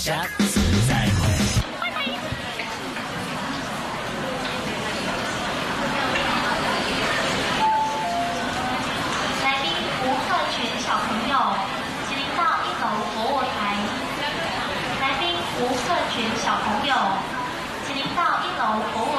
下次再会。 来宾吴克群小朋友，请您到1楼活舞台。来宾吴克群小朋友，请您到1楼活舞台。